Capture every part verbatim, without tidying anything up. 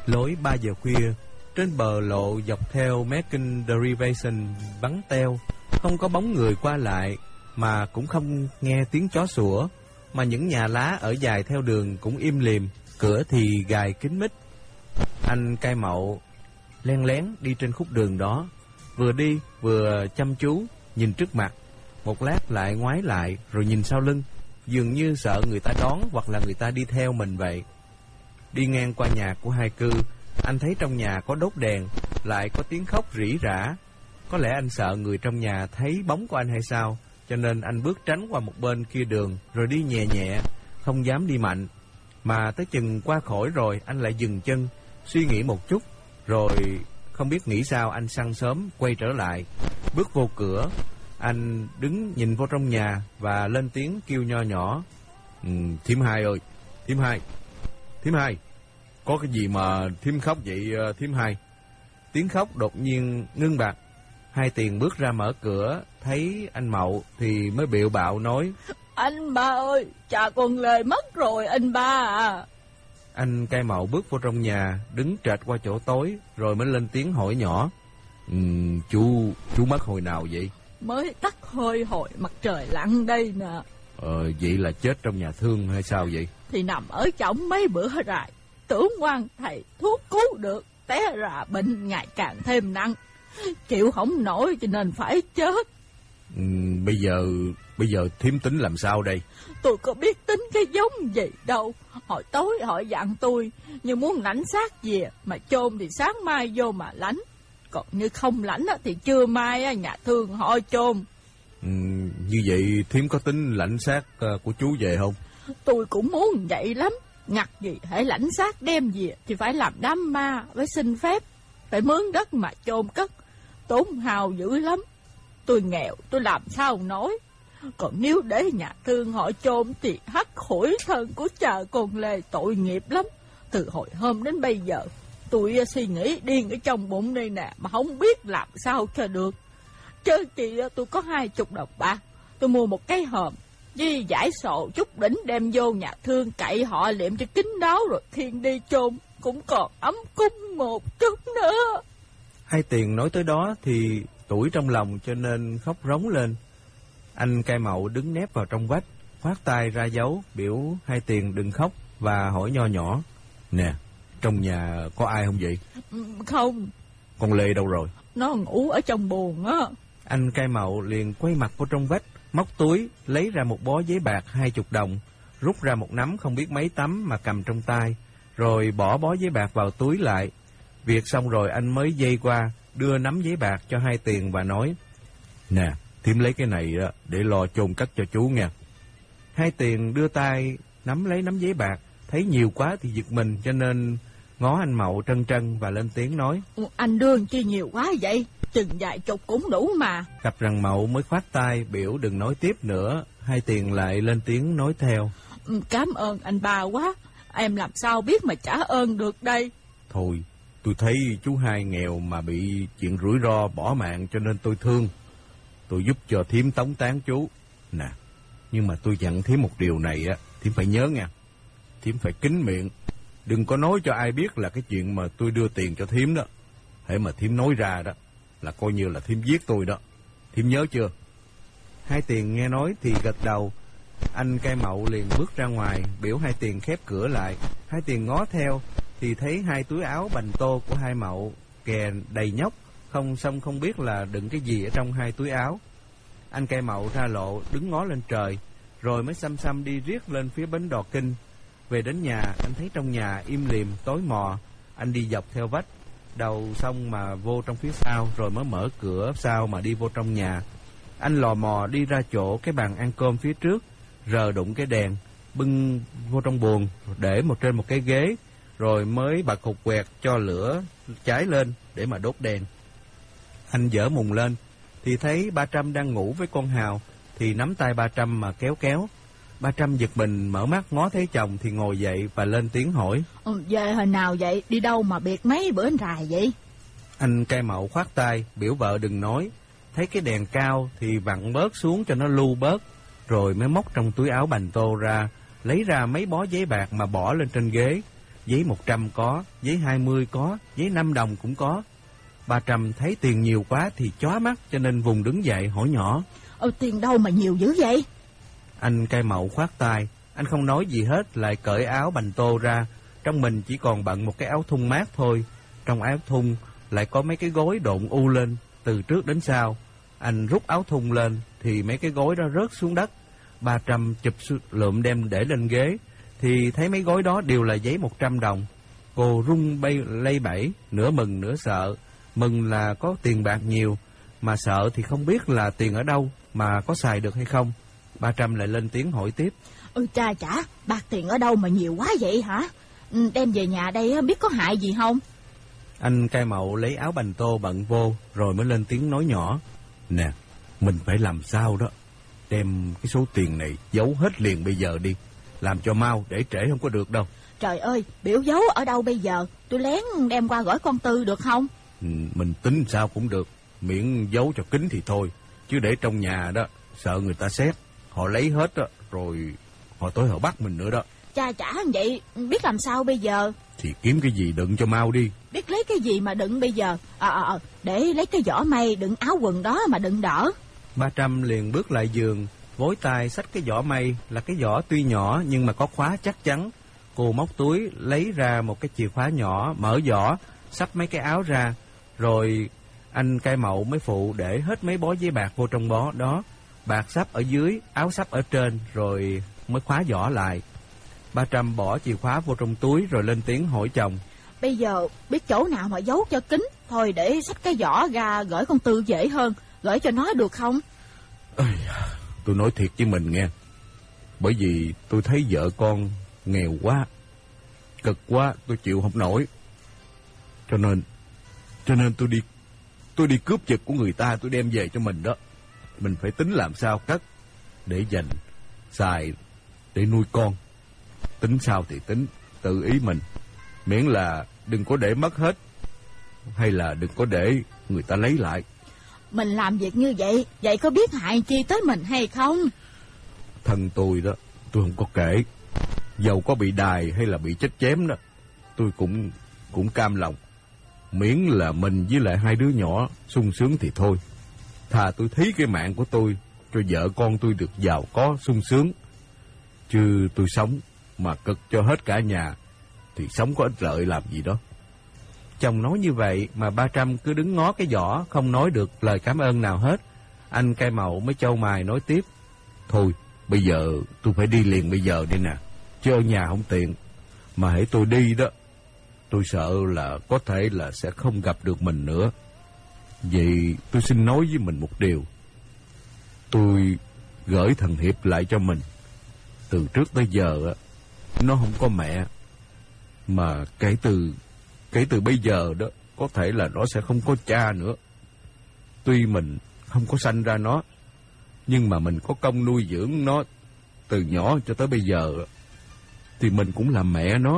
Lối ba giờ khuya, trên bờ lộ dọc theo Mackin Derivation vắng teo, không có bóng người qua lại, mà cũng không nghe tiếng chó sủa, mà những nhà lá ở dài theo đường cũng im lìm, cửa thì gài kín mít. Anh cai mậu len lén đi trên khúc đường đó, vừa đi vừa chăm chú nhìn trước mặt, một lát lại ngoái lại rồi nhìn sau lưng, dường như sợ người ta đón hoặc là người ta đi theo mình vậy. Đi ngang qua nhà của hai cư, anh thấy trong nhà có đốt đèn, lại có tiếng khóc rỉ rả. Có lẽ anh sợ người trong nhà thấy bóng của anh hay sao, cho nên anh bước tránh qua một bên kia đường, rồi đi nhẹ nhẹ, không dám đi mạnh. Mà tới chừng qua khỏi rồi, anh lại dừng chân, suy nghĩ một chút, rồi không biết nghĩ sao anh săn sớm quay trở lại, bước vô cửa. Anh đứng nhìn vô trong nhà và lên tiếng kêu nho nhỏ: ừ, thím hai ơi, thím hai, thím hai, có cái gì mà thím khóc vậy thím hai? Tiếng khóc đột nhiên ngưng bặt. Hai Tiền bước ra mở cửa, thấy anh Mậu thì mới bịu bạo nói: anh ba ơi, cha con Lê mất rồi anh ba à. Anh cai Mậu bước vô trong nhà, đứng trệt qua chỗ tối, rồi mới lên tiếng hỏi nhỏ: ừ, chú, chú mất hồi nào vậy? Mới tắt hơi hồi mặt trời lặn đây nè. Ờ, vậy là chết trong nhà thương hay sao vậy? Thì nằm ở chổng mấy bữa rồi, tưởng quan thầy thuốc cứu được, té ra bệnh ngày càng thêm nặng, chịu không nổi cho nên phải chết. Ừ, bây giờ bây giờ thím tính làm sao đây? Tôi có biết tính cái giống gì đâu. Hồi tối họ dặn tôi, như muốn lãnh xác về mà chôn thì sáng mai vô mà lãnh, còn như không lãnh thì trưa mai nhà thương họ chôn. Ừ, như vậy thím có tính lãnh xác của chú về không? Tôi cũng muốn vậy lắm. Ngặt gì hãy lãnh xác đem về thì phải làm đám ma, phải xin phép, phải mướn đất mà chôn cất, tốn hào dữ lắm. Tôi nghèo, tôi làm sao nổi. Còn nếu để nhà thương họ chôn thì hắt hủi thân của cha con Lê tội nghiệp lắm. Từ hồi hôm đến bây giờ, tôi suy nghĩ điên ở trong bụng đây nè, mà không biết làm sao cho được. Chứ chị tôi có hai chục đồng bạc, tôi mua một cái hòm với giải sổ chút đỉnh đem vô nhà thương cậy họ liệm cho kín đáo rồi thiên đi chôn, cũng còn ấm cúng một chút nữa. Hai Tiền nói tới đó thì tủi trong lòng cho nên khóc rống lên. Anh cai Mậu đứng nép vào trong vách, khoát tay ra dấu biểu Hai Tiền đừng khóc, và hỏi nho nhỏ: nè, trong nhà có ai không vậy? Không. Con Lê đâu rồi? Nó ngủ ở trong buồng á. Anh cai Mậu liền quay mặt vô trong vách, móc túi lấy ra một bó giấy bạc hai chục đồng, rút ra một nắm không biết mấy tấm mà cầm trong tay, rồi bỏ bó giấy bạc vào túi lại. Việc xong rồi anh mới dây qua đưa nắm giấy bạc cho Hai Tiền và nói: nè, thím lấy cái này để lo chôn cất cho chú nha. Hai Tiền đưa tay nắm lấy nắm giấy bạc, thấy nhiều quá thì giật mình, cho nên ngó anh Mậu trân trân và lên tiếng nói: anh đưa chi nhiều quá vậy, chừng vài chục cũng đủ mà. Cặp răng Mậu mới khoát tay biểu đừng nói tiếp nữa. Hai Tiền lại lên tiếng nói theo: cảm ơn anh ba quá, em làm sao biết mà trả ơn được đây. Thôi, tôi thấy chú Hai nghèo mà bị chuyện rủi ro bỏ mạng cho nên tôi thương. Tôi giúp cho thím tống tán chú. Nè, nhưng mà tôi dặn thím một điều này á, thím phải nhớ nha. Thím phải kín miệng, đừng có nói cho ai biết là cái chuyện mà tôi đưa tiền cho thím đó. Hễ mà thím nói ra đó là coi như là thím giết tôi đó. Thím nhớ chưa? Hai Tiền nghe nói thì gật đầu. Anh cai Mậu liền bước ra ngoài, biểu Hai Tiền khép cửa lại. Hai Tiền ngó theo thì thấy hai túi áo bành tô của hai Mậu kè đầy nhóc, không xong không biết là đựng cái gì ở trong hai túi áo. Anh cai Mậu ra lộ đứng ngó lên trời, rồi mới xăm xăm đi riết lên phía bến Đò Kinh. Về đến nhà, anh thấy trong nhà im lìm tối mò. Anh đi dọc theo vách đầu xong mà vô trong phía sau, rồi mới mở cửa sau mà đi vô trong nhà. Anh lò mò đi ra chỗ cái bàn ăn cơm phía trước, rờ đụng cái đèn, bưng vô trong buồng, để một trên một cái ghế, rồi mới bật hột quẹt cho lửa cháy lên để mà đốt đèn. Anh dở mùng lên thì thấy ba Trăm đang ngủ với con Hào, thì nắm tay ba Trăm mà kéo kéo. Ba Trăm giật mình mở mắt ngó thấy chồng thì ngồi dậy và lên tiếng hỏi: ừ, về hồi nào vậy, đi đâu mà biệt mấy bữa anh rài vậy? Anh cai Mậu khoát tay biểu vợ đừng nói. Thấy cái đèn cao thì vặn bớt xuống cho nó lu bớt, rồi mới móc trong túi áo bành tô ra, lấy ra mấy bó giấy bạc mà bỏ lên trên ghế, giấy một trăm có, giấy hai mươi có, giấy năm đồng cũng có. Ba Trăm thấy tiền nhiều quá thì chóa mắt, cho nên vùng đứng dậy hỏi nhỏ. Ờ, tiền đâu mà nhiều dữ vậy? Anh Cây Mậu khoát tay, anh không nói gì hết, lại cởi áo bành tô ra. Trong mình chỉ còn bận một cái áo thun mát thôi. Trong áo thun lại có mấy cái gối độn u lên, từ trước đến sau. Anh rút áo thun lên thì mấy cái gối đó rớt xuống đất. Ba Trăm chụp lượm đem để lên ghế, thì thấy mấy gối đó đều là giấy một trăm đồng. Cô run bay lây bẩy, nửa mừng nửa sợ. Mừng là có tiền bạc nhiều, mà sợ thì không biết là tiền ở đâu, mà có xài được hay không. Ba Trăm lại lên tiếng hỏi tiếp. Ừ cha chả, bạc tiền ở đâu mà nhiều quá vậy hả? Ừ, đem về nhà đây biết có hại gì không? Anh Cây Mậu lấy áo bành tô bận vô, rồi mới lên tiếng nói nhỏ. Nè, mình phải làm sao đó, đem cái số tiền này giấu hết liền bây giờ đi, làm cho mau, để trễ không có được đâu. Trời ơi, biểu giấu ở đâu bây giờ? Tôi lén đem qua gửi con Tư được không? Ừ, mình tính sao cũng được, miễn giấu cho kín thì thôi. Chứ để trong nhà đó, sợ người ta xét, họ lấy hết đó, rồi họ tới họ bắt mình nữa đó. Cha chả vậy, biết làm sao bây giờ? Thì kiếm cái gì đựng cho mau đi. Biết lấy cái gì mà đựng bây giờ? Ờ, à, à, để lấy cái giỏ may đựng áo quần đó mà đựng đỡ. Ba Trăm liền bước lại giường, vối tay xách cái giỏ may, là cái giỏ tuy nhỏ nhưng mà có khóa chắc chắn. Cô móc túi lấy ra một cái chìa khóa nhỏ, mở giỏ, xách mấy cái áo ra, rồi anh Cây Mậu mới phụ để hết mấy bó giấy bạc vô trong bó đó. Bạc sắp ở dưới, áo sắp ở trên, rồi mới khóa giỏ lại. Ba Trăm bỏ chìa khóa vô trong túi rồi lên tiếng hỏi chồng. Bây giờ biết chỗ nào mà giấu cho kín, thôi để xách cái giỏ ra gửi con Tư dễ hơn, gửi cho nó được không? Ây, tôi nói thiệt với mình nghe, bởi vì tôi thấy vợ con nghèo quá, cực quá, tôi chịu không nổi. Cho nên, cho nên tôi đi, tôi đi cướp giật của người ta, tôi đem về cho mình đó. Mình phải tính làm sao cất, để dành, xài, để nuôi con. Tính sao thì tính, tự ý mình. Miễn là đừng có để mất hết, hay là đừng có để người ta lấy lại. Mình làm việc như vậy, vậy có biết hại chi tới mình hay không? Thân tôi đó, tôi không có kể. Dầu có bị đài hay là bị chết chém đó, tôi cũng cũng cam lòng. Miễn là mình với lại hai đứa nhỏ sung sướng thì thôi. Thà tôi thí cái mạng của tôi cho vợ con tôi được giàu có sung sướng, chứ tôi sống mà cực cho hết cả nhà thì sống có ích lợi làm gì đó. Chồng nói như vậy mà Ba Trăm cứ đứng ngó cái giỏ, không nói được lời cảm ơn nào hết. Anh Cây Mậu mới chau mày nói tiếp. Thôi, bây giờ tôi phải đi liền bây giờ đi nè, chứ ở nhà không tiện. Mà hãy tôi đi đó, tôi sợ là có thể là sẽ không gặp được mình nữa. Vậy tôi xin nói với mình một điều. Tôi gửi thằng Hiệp lại cho mình. Từ trước tới giờ nó không có mẹ, mà kể từ kể từ bây giờ đó, có thể là nó sẽ không có cha nữa. Tuy mình không có sanh ra nó, nhưng mà mình có công nuôi dưỡng nó từ nhỏ cho tới bây giờ, thì mình cũng là mẹ nó.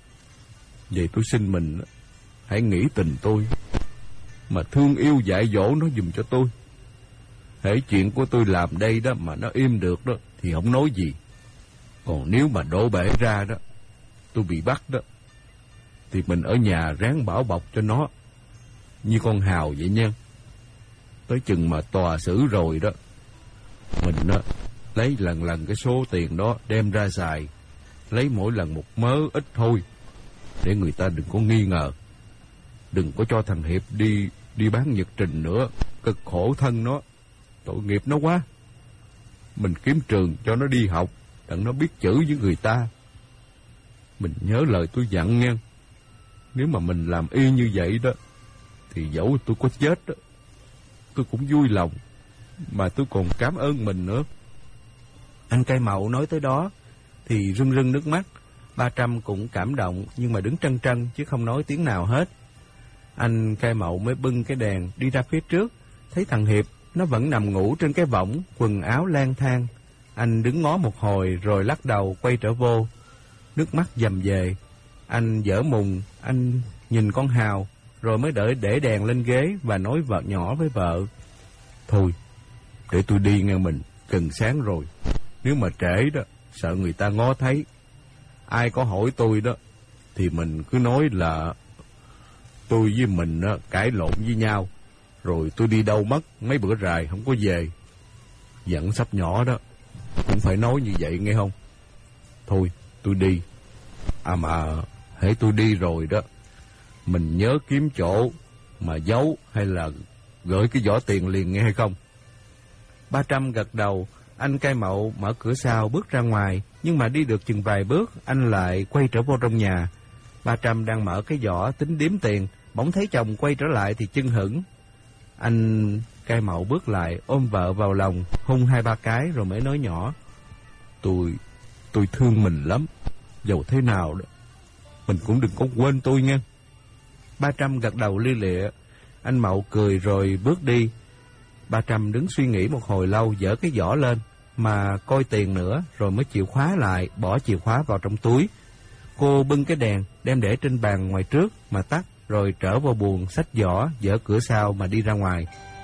Vậy tôi xin mình hãy nghĩ tình tôi, mà thương yêu dạy dỗ nó giùm cho tôi. Hễ chuyện của tôi làm đây đó mà nó im được đó thì không nói gì. Còn nếu mà đổ bể ra đó, tôi bị bắt đó, thì mình ở nhà ráng bảo bọc cho nó như con hào vậy nha. Tới chừng mà tòa xử rồi đó, mình đó lấy lần lần cái số tiền đó đem ra xài, lấy mỗi lần một mớ ít thôi, để người ta đừng có nghi ngờ. Đừng có cho thằng Hiệp đi đi bán nhật trình nữa, cực khổ thân nó, tội nghiệp nó quá. Mình kiếm trường cho nó đi học, đặng nó biết chữ với người ta. Mình nhớ lời tôi dặn nghe. Nếu mà mình làm y như vậy đó, thì dẫu tôi có chết đó, tôi cũng vui lòng, mà tôi còn cảm ơn mình nữa. Anh Cây Mậu nói tới đó thì rưng rưng nước mắt. Ba Trăm cũng cảm động, nhưng mà đứng trân trân chứ không nói tiếng nào hết. Anh Cây Mậu mới bưng cái đèn đi ra phía trước, thấy thằng Hiệp nó vẫn nằm ngủ trên cái võng, quần áo lang thang. Anh đứng ngó một hồi rồi lắc đầu quay trở vô, nước mắt dầm về. Anh dở mùng, anh nhìn con Hào, rồi mới đợi để đèn lên ghế và nói vợ nhỏ với vợ. Thôi, để tôi đi nghe mình, gần sáng rồi. Nếu mà trễ đó, sợ người ta ngó thấy. Ai có hỏi tôi đó, thì mình cứ nói là tôi với mình á, cãi lộn với nhau, rồi tôi đi đâu mất mấy bữa rày không có về. Giận sắp nhỏ đó, cũng phải nói như vậy nghe không? Thôi, tôi đi. À mà, hễ tôi đi rồi đó, mình nhớ kiếm chỗ mà giấu hay là gửi cái giỏ tiền liền nghe hay không? Ba Trăm gật đầu. Anh Cai Mậu mở cửa sau bước ra ngoài, nhưng mà đi được chừng vài bước, anh lại quay trở vô trong nhà. Ba Trăm đang mở cái giỏ tính đếm tiền, bỗng thấy chồng quay trở lại thì chưng hửng. Anh Cai Mậu bước lại, ôm vợ vào lòng, hôn hai ba cái rồi mới nói nhỏ: Tôi, tôi thương mình lắm, dầu thế nào đó, mình cũng đừng có quên tôi nha. Ba Trăm gật đầu lia lịa. Anh Mậu cười rồi bước đi. Ba Trăm đứng suy nghĩ một hồi lâu, dở cái giỏ lên mà coi tiền nữa, rồi mới chịu khóa lại, bỏ chìa khóa vào trong túi. Cô bưng cái đèn đem để trên bàn ngoài trước mà tắt, rồi trở vào buồng xách giỏ, dở cửa sau mà đi ra ngoài.